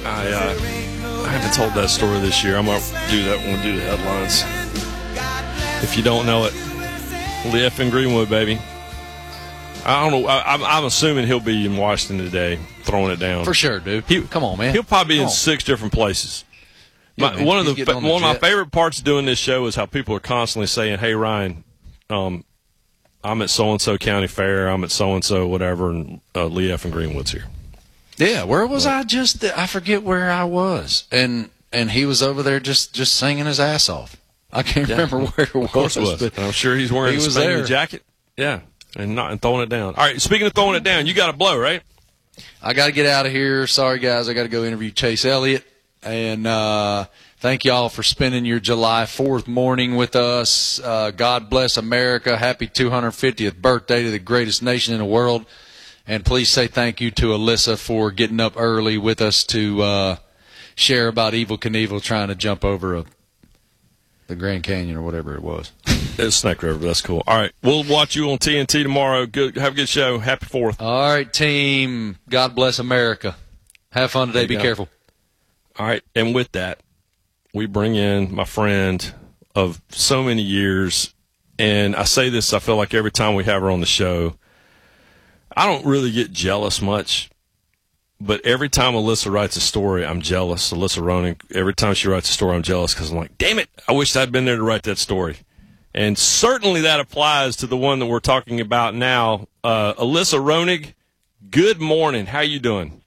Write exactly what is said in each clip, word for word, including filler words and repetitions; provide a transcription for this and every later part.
I uh, I haven't told that story this year. I'm going to do that when we do the headlines. If you don't know it, Leif in Greenwood, baby. I don't know. I, I'm, I'm assuming he'll be in Washington today, throwing it down. For sure, dude. He, Come on, man. He'll probably be Come in on. six different places. Yeah, my, man, one of the the on one of my jet. favorite parts of doing this show is how people are constantly saying, "Hey, Ryan, um, I'm at so and so county fair. I'm at so and so whatever, and uh, Leif and Greenwood's here." Yeah, where was I just? I forget where I was, and and he was over there just just singing his ass off. I can't Yeah. remember where it was. Of course it was. But I'm sure he's wearing he a was Spanish there. jacket. Yeah, and not and throwing it down. All right, speaking of throwing it down, you got to blow, right? I got to get out of here. Sorry, guys. I got to go interview Chase Elliott. And uh, thank y'all for spending your July fourth morning with us. Uh, God bless America. Happy two hundred fiftieth birthday to the greatest nation in the world. And please say thank you to Alyssa for getting up early with us to uh, share about Evel Knievel trying to jump over a, the Grand Canyon or whatever it was. It's Snake River. That's cool. All right, we'll watch you on T N T tomorrow. Good. Have a good show. Happy Fourth. All right, team. God bless America. Have fun today. Be go. careful. All right, and with that, we bring in my friend of so many years, and I say this, I feel like every time we have her on the show, I don't really get jealous much, but every time Alyssa writes a story, I'm jealous. Alyssa Ronig, every time she writes a story, I'm jealous because I'm like, damn it, I wish I'd been there to write that story. And certainly that applies to the one that we're talking about now. Uh, Alyssa Ronig, good morning. How you doing?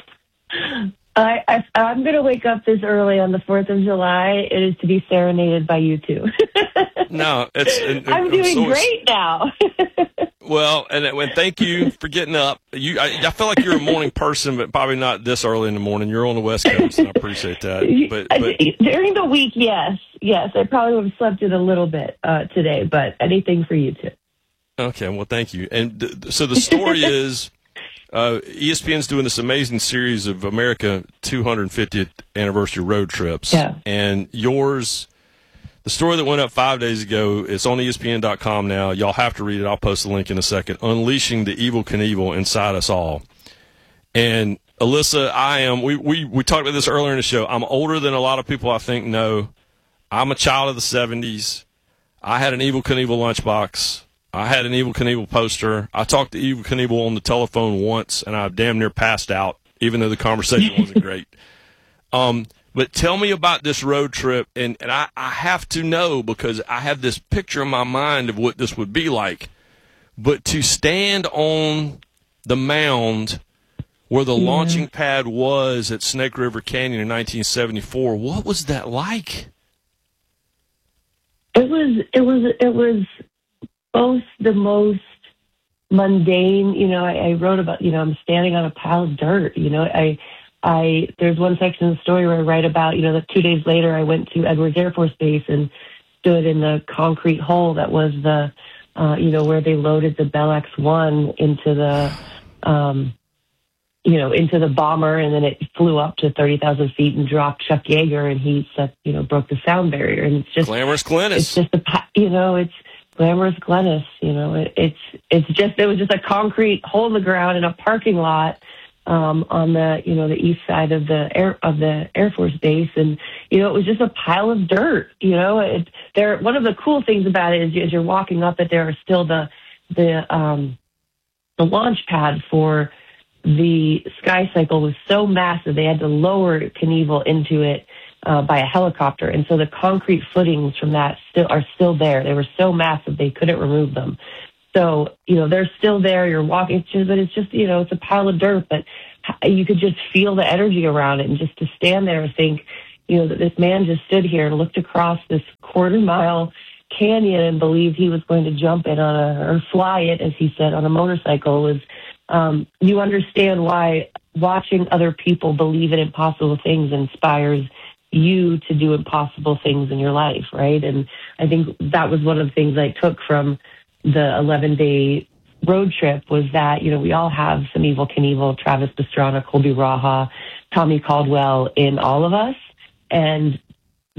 I, I, I'm going to wake up this early on the fourth of July. It is to be serenaded by you two. No, it's. And, I'm and doing so great now. Well, and, and thank you for getting up. You, I, I feel like you're a morning person, but probably not this early in the morning. You're on the West Coast, and I appreciate that. But, but during the week, yes, yes, I probably would have slept in a little bit uh, today, but anything for you two. Okay, well, thank you. And th- so the story is. Uh, E S P N's doing this amazing series of America two hundred fiftieth anniversary road trips. Yeah. And yours, the story that went up five days ago, it's on E S P N dot com now. Y'all have to read it. I'll post the link in a second. Unleashing the Evel Knievel Inside Us All. And Alyssa, I am, we, we, we talked about this earlier in the show. I'm older than a lot of people I think know. I'm a child of the seventies. I had an Evel Knievel lunchbox. I had an Evel Knievel poster. I talked to Evel Knievel on the telephone once, and I damn near passed out, even though the conversation wasn't great. Um, but tell me about this road trip, and, and I, I have to know because I have this picture in my mind of what this would be like. But to stand on the mound where the yeah. launching pad was at Snake River Canyon in nineteen seventy-four, what was that like? It was, it was, it was both the most mundane, you know, I, I wrote about, you know, I'm standing on a pile of dirt, you know, I, I, there's one section of the story where I write about, you know, that two days later I went to Edwards Air Force Base and stood in the concrete hole that was the, uh, you know, where they loaded the Bell X one into the, um, you know, into the bomber, and then it flew up to thirty thousand feet and dropped Chuck Yeager, and he set, you know, broke the sound barrier. And it's just, Glamorous Glennis. It's just, a, you know, it's, Glamorous Glennis, you know, it, it's it's just it was just a concrete hole in the ground in a parking lot um, on the you know the east side of the air of the Air Force Base, and you know it was just a pile of dirt. You know, it, there one of the cool things about it is as you're walking up it, there are still the the um, the launch pad for the Sky Cycle was so massive they had to lower Knievel into it. Uh, by a helicopter, and so the concrete footings from that still are still there. They were so massive they couldn't remove them. So you know they're still there. You're walking, it's just, but it's just you know it's a pile of dirt, but you could just feel the energy around it, and just to stand there and think, you know, that this man just stood here and looked across this quarter mile canyon and believed he was going to jump it on a or fly it, as he said, on a motorcycle was. Um, you understand why watching other people believe in impossible things inspires you to do impossible things in your life, right? And I think that was one of the things I took from the eleven-day road trip was that, you know, we all have some Evel Knievel, Travis Pastrana, Colby Raha, Tommy Caldwell in all of us, and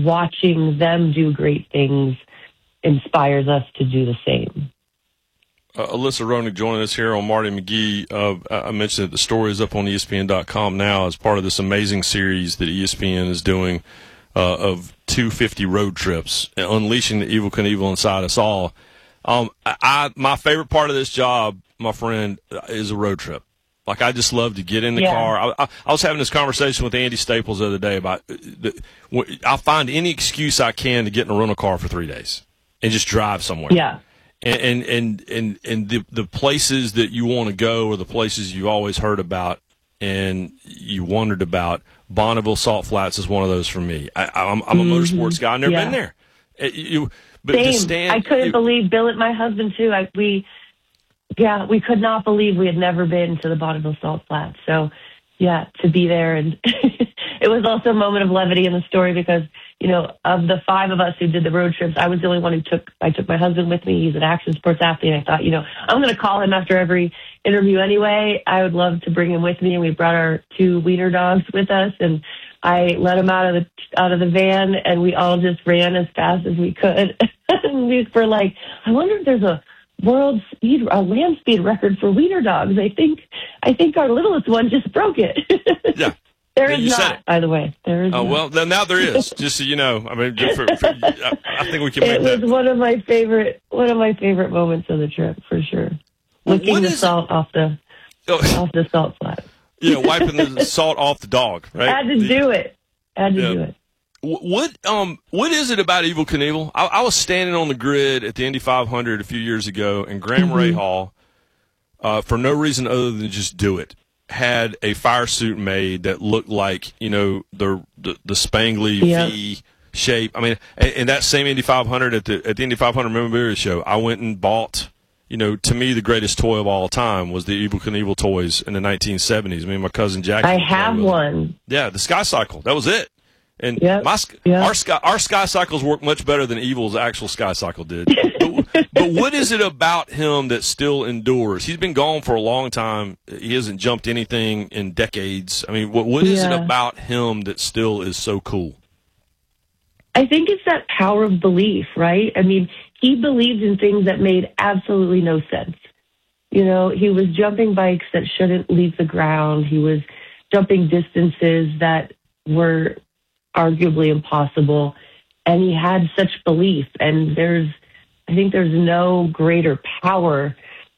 watching them do great things inspires us to do the same. uh, Alyssa Ronick joining us here on Marty McGee. Uh, I mentioned that the story is up on E S P N dot com now as part of this amazing series that E S P N is doing uh, of two fifty road trips, unleashing the Evel Knievel inside us all. Um, I, my favorite part of this job, my friend, is a road trip. Like, I just love to get in the yeah. car. I, I, I was having this conversation with Andy Staples the other day about the, I'll find any excuse I can to get in a rental car for three days and just drive somewhere. Yeah. And and and and the the places that you want to go are the places you always heard about and you wondered about. Bonneville Salt Flats is one of those for me. I, I'm, I'm a mm-hmm. motorsports guy. I've never yeah. been there. It, you, but Same. to stand, I couldn't you, believe Bill, my husband too. I, we, yeah, we could not believe we had never been to the Bonneville Salt Flats. So, yeah, to be there, and it was also a moment of levity in the story because, you know, of the five of us who did the road trips, I was the only one who took, I took my husband with me. He's an action sports athlete. I thought, you know, I'm going to call him after every interview anyway. I would love to bring him with me. And we brought our two wiener dogs with us, and I let him out of the, out of the van, and we all just ran as fast as we could. And we were like, I wonder if there's a world speed, a land speed record for wiener dogs. I think, I think our littlest one just broke it. Yeah. There yeah, is not, by the way. There is Oh, not. well, then now there is, just so you know. I mean, for, for, I, I think we can make it that. was one of my favorite, one of my favorite moments of the trip, for sure. Well, Licking the salt it? off the, oh. off the salt flat. Yeah, wiping the salt off the dog, right? Had to the, do it. Had to yeah. do it. What um what is it about Evel Knievel? I, I was standing on the grid at the Indy five hundred a few years ago, and Graham mm-hmm. Rahal, uh, for no reason other than just do it, had a fire suit made that looked like, you know, the the, the spangly yep. V shape. I mean, and, and that same Indy five hundred at the at the Indy five hundred memorabilia show, I went and bought. You know, to me, the greatest toy of all time was the Evel Knievel toys in the nineteen seventies. I mean, my cousin Jackie. I have one. Yeah, the Sky Cycle. That was it. And yep, my, yep. our sky our sky cycles work much better than Evel's actual sky cycle did. but, but what is it about him that still endures? He's been gone for a long time. He hasn't jumped anything in decades. I mean, what what is yeah. it about him that still is so cool? I think it's that power of belief, right? I mean, he believed in things that made absolutely no sense. You know, he was jumping bikes that shouldn't leave the ground. He was jumping distances that were arguably impossible, and he had such belief. And there's, I think there's no greater power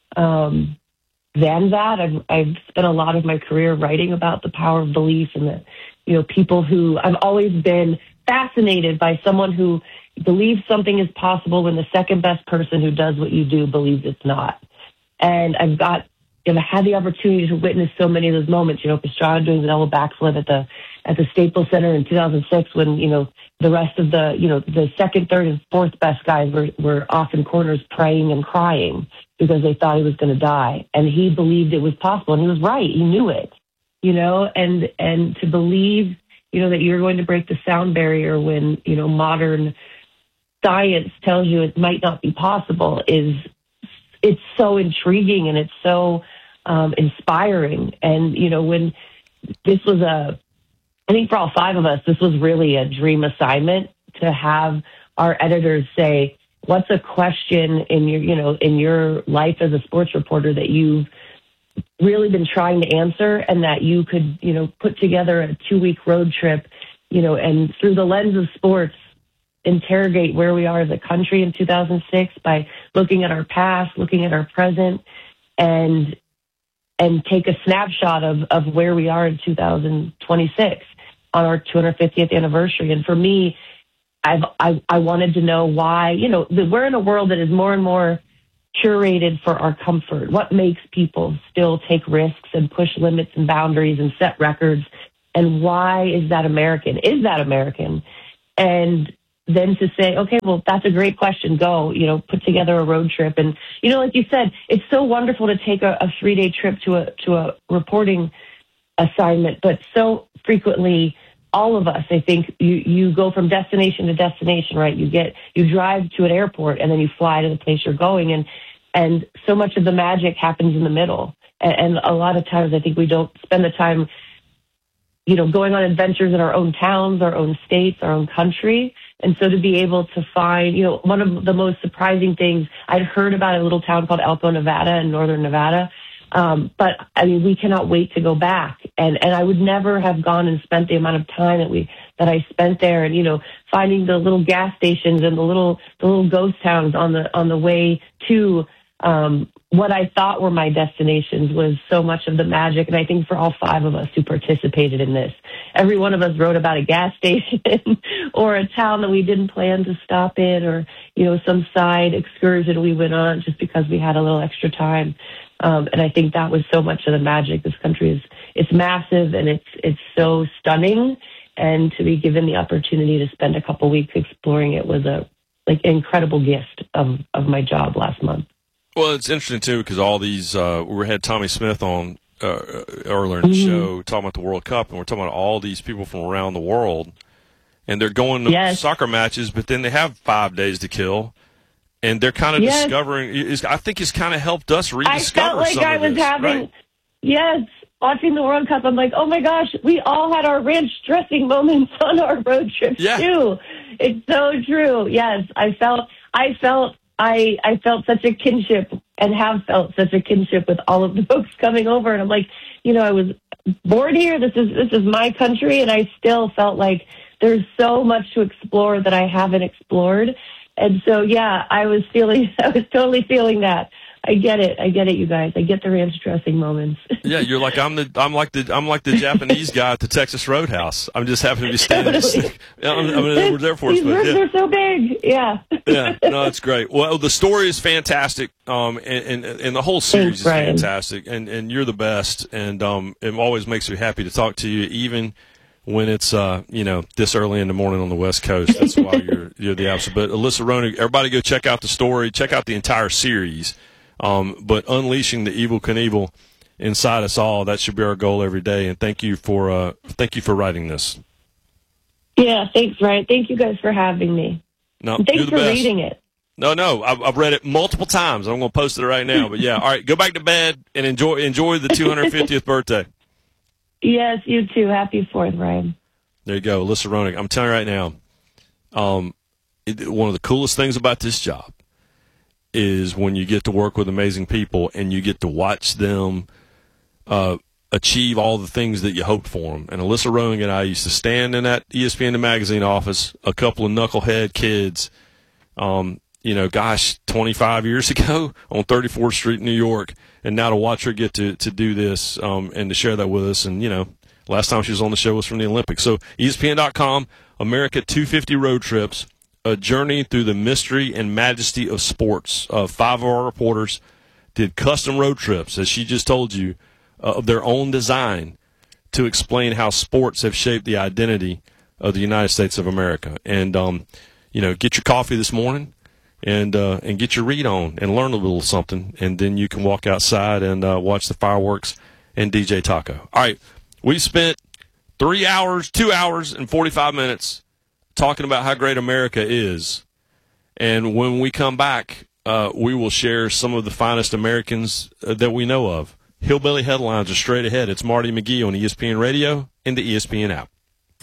um, than that. I've, I've spent a lot of my career writing about the power of belief, and that, you know, people who, I've always been fascinated by someone who believes something is possible when the second best person who does what you do believes it's not. And I've got, you know, had the opportunity to witness so many of those moments. You know, Pastrana doing the double backflip at the at the Staples Center in two thousand six, when, you know, the rest of the, you know, the second, third, and fourth best guys were were off in corners praying and crying because they thought he was going to die, and he believed it was possible, and he was right. He knew it, you know, and and to believe, you know, that you're going to break the sound barrier when, you know, modern science tells you it might not be possible is, it's so intriguing, and it's so um, inspiring. And, you know, when this was a, I think for all five of us, this was really a dream assignment to have our editors say, what's a question in your, you know, in your life as a sports reporter that you've really been trying to answer, and that you could, you know, put together a two week road trip, you know, and through the lens of sports, interrogate where we are as a country in two thousand six by looking at our past, looking at our present, and and take a snapshot of, of where we are in two thousand twenty-six on our two hundred fiftieth anniversary. And for me, I've, I, I wanted to know why, you know, that we're in a world that is more and more curated for our comfort. What makes people still take risks and push limits and boundaries and set records? And why is that American? Is that American? And then to say, okay, well, that's a great question. Go, you know, put together a road trip. And, you know, like you said, it's so wonderful to take a, a three day trip to a, to a reporting assignment, but so frequently all of us, I think you, you go from destination to destination, right? You get, you drive to an airport and then you fly to the place you're going. And, and so much of the magic happens in the middle. And, and a lot of times I think we don't spend the time you know, going on adventures in our own towns, our own states, our own country. And so to be able to find, you know, one of the most surprising things, I'd heard about a little town called Elko, Nevada in northern Nevada. Um, but I mean, we cannot wait to go back. And, and I would never have gone and spent the amount of time that we, that I spent there, and, you know, finding the little gas stations and the little, the little ghost towns on the, on the way to, um, what I thought were my destinations was so much of the magic. And I think for all five of us who participated in this, every one of us wrote about a gas station or a town that we didn't plan to stop in, or, you know, some side excursion we went on just because we had a little extra time. Um, and I think that was so much of the magic. This country is, it's massive, and it's, it's so stunning. And to be given the opportunity to spend a couple weeks exploring it was a, like, incredible gift of, of my job last month. Well, it's interesting, too, because all these, uh, we had Tommy Smith on uh, earlier in the mm-hmm. show talking about the World Cup, and we're talking about all these people from around the world, and they're going to yes. soccer matches, but then they have five days to kill, and they're kind of yes. discovering, it's, I think it's kind of helped us rediscover I felt like some I of was this, having, right? yes, watching the World Cup, I'm like, oh my gosh, we all had our ranch dressing moments on our road trips, yeah. too. It's so true. Yes, I felt, I felt, I, I felt such a kinship, and have felt such a kinship with all of the folks coming over. And I'm like, you know, I was born here. This is, this is my country. And I still felt like there's so much to explore that I haven't explored. And so, yeah, I was feeling, I was totally feeling that. I get it. I get it, you guys. I get the ranch dressing moments. Yeah, you're like I'm the I'm like the I'm like the Japanese guy at the Texas Roadhouse. I'm just happen to be standing. Totally. I'm, I'm in Edwards Air Force. These But, ribs yeah. are so big. Yeah. Yeah, no, it's great. Well, the story is fantastic, um, and, and and the whole series Thanks, is Brian. fantastic, and and you're the best, and um, it always makes me happy to talk to you, even when it's uh, you know, this early in the morning on the West Coast. That's why you're you're the absolute. But Alyssa Ronig, everybody go check out the story, check out the entire series. Um, but unleashing the Evel Knievel inside us all, that should be our goal every day. And thank you for uh, thank you for writing this. Yeah, thanks, Ryan. Thank you guys for having me. No, and thanks you're the for best. reading it. No, no, I've, I've read it multiple times. I'm going to post it right now. But yeah, all right, go back to bed and enjoy enjoy the two hundred fiftieth birthday. Yes, you too. Happy Fourth, Ryan. There you go, Alyssa Ronig. I'm telling you right now, um, it, one of the coolest things about this job is when you get to work with amazing people and you get to watch them uh, achieve all the things that you hoped for them. And Alyssa Ronig and I used to stand in that E S P N The Magazine office, a couple of knucklehead kids, um, you know, gosh, twenty-five years ago on thirty-fourth Street in New York, and now to watch her get to, to do this um, and to share that with us. And, you know, last time she was on the show was from the Olympics. So E S P N dot com, America two fifty Road Trips, a journey through the mystery and majesty of sports. Uh, five of our reporters did custom road trips, as she just told you, uh, of their own design to explain how sports have shaped the identity of the United States of America. And, um, you know, get your coffee this morning and uh, and get your read on and learn a little something, and then you can walk outside and uh, watch the fireworks and D J Taco. All right, we spent three hours, two hours, and forty-five minutes talking about how great America is. And when we come back, uh, we will share some of the finest Americans uh, that we know of. Hillbilly Headlines are straight ahead. It's Marty McGee on E S P N Radio and the E S P N app.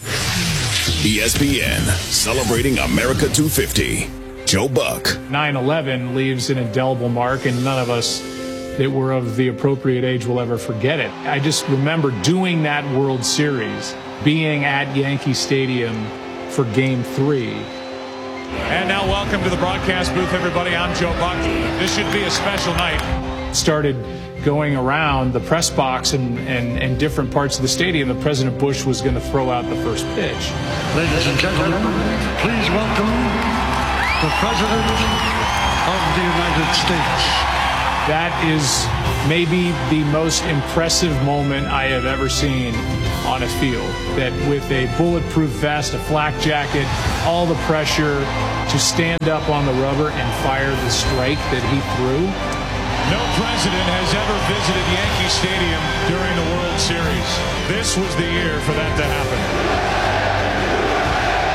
E S P N, celebrating America two fifty. Joe Buck. nine eleven leaves an indelible mark, and none of us that were of the appropriate age will ever forget it. I just remember doing that World Series, being at Yankee Stadium for game three. And now welcome to the broadcast booth, everybody. I'm Joe Buck. This should be a special night. Started going around the press box and, and, and different parts of the stadium that President Bush was going to throw out the first pitch. Ladies and gentlemen, please welcome the President of the United States. That is maybe the most impressive moment I have ever seen on a field. That with a bulletproof vest, a flak jacket, all the pressure to stand up on the rubber and fire the strike that he threw. No president has ever visited Yankee Stadium during the World Series. This was the year for that to happen.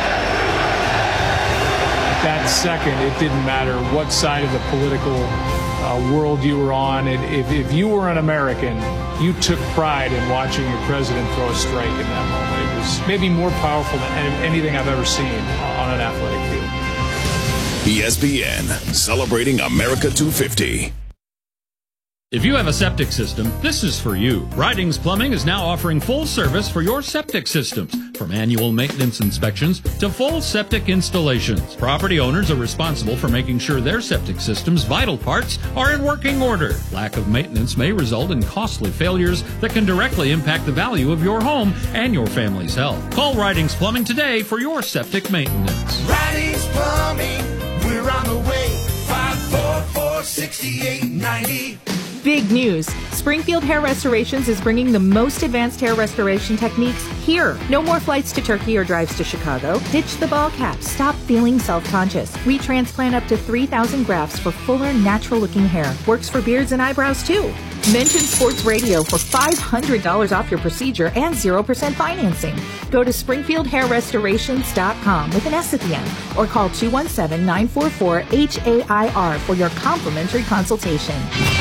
At that second, it didn't matter what side of the political uh, world you were on. And if, if you were an American, you took pride in watching your president throw a strike in that moment. It was maybe more powerful than anything I've ever seen on an athletic field. E S P N, celebrating America two fifty. If you have a septic system, this is for you. Ridings Plumbing is now offering full service for your septic systems, from annual maintenance inspections to full septic installations. Property owners are responsible for making sure their septic system's vital parts are in working order. Lack of maintenance may result in costly failures that can directly impact the value of your home and your family's health. Call Ridings Plumbing today for your septic maintenance. Ridings Plumbing, we're on the way. five four four, six eight nine zero. Big news. Springfield Hair Restorations is bringing the most advanced hair restoration techniques here. No more flights to Turkey or drives to Chicago. Ditch the ball cap. Stop feeling self-conscious. We transplant up to three thousand grafts for fuller, natural-looking hair. Works for beards and eyebrows, too. Mention Sports Radio for five hundred dollars off your procedure and zero percent financing. Go to springfield hair restorations dot com with an S at the end or call two one seven, nine four four, H A I R for your complimentary consultation.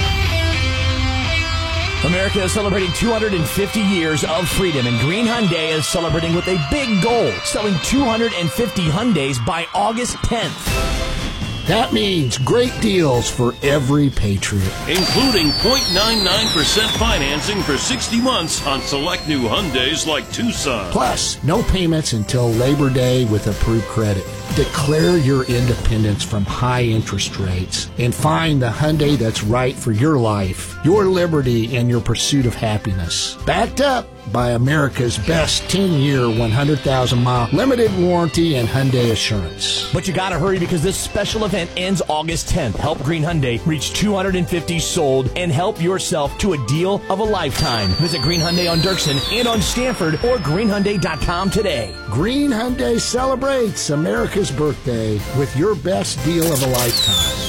America is celebrating two hundred fifty years of freedom, and Green Hyundai is celebrating with a big goal, selling two hundred fifty Hyundais by August tenth. That means great deals for every Patriot. Including zero point nine nine percent financing for sixty months on select new Hyundais like Tucson. Plus, no payments until Labor Day with approved credit. Declare your independence from high interest rates and find the Hyundai that's right for your life, your liberty, and your pursuit of happiness. Backed up by America's best ten-year, one hundred thousand mile limited warranty and Hyundai Assurance. But you gotta hurry because this special event ends August tenth. Help Green Hyundai reach two hundred fifty sold and help yourself to a deal of a lifetime. Visit Green Hyundai on Dirksen and on Stanford or green hyundai dot com today. Green Hyundai celebrates America's birthday with your best deal of a lifetime.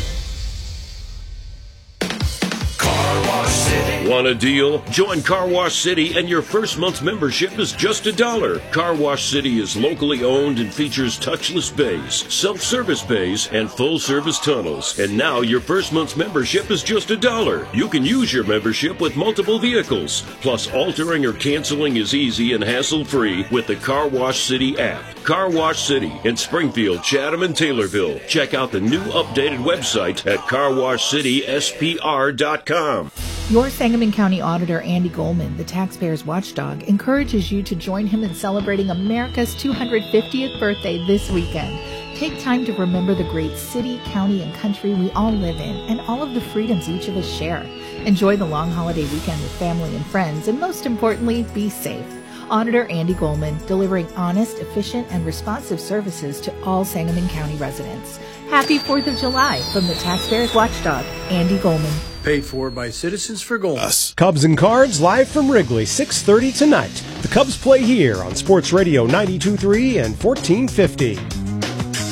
Want a deal? Join Car Wash City and your first month's membership is just a dollar. Car Wash City is locally owned and features touchless bays, self-service bays, and full-service tunnels. And now your first month's membership is just a dollar. You can use your membership with multiple vehicles. Plus, altering or canceling is easy and hassle-free with the Car Wash City app. Car Wash City in Springfield, Chatham, and Taylorville. Check out the new updated website at car wash city s p r dot com. Your Sangamon County Auditor, Andy Goldman, the taxpayers' watchdog, encourages you to join him in celebrating America's two hundred fiftieth birthday this weekend. Take time to remember the great city, county, and country we all live in and all of the freedoms each of us share. Enjoy the long holiday weekend with family and friends, and most importantly, be safe. Auditor Andy Goldman, delivering honest, efficient, and responsive services to all Sangamon County residents. Happy fourth of July from the Taxpayers Watchdog, Andy Goldman. Paid for by Citizens for Gold. Us. Cubs and Cards live from Wrigley, six thirty tonight. The Cubs play here on Sports Radio ninety-two point three and fourteen fifty.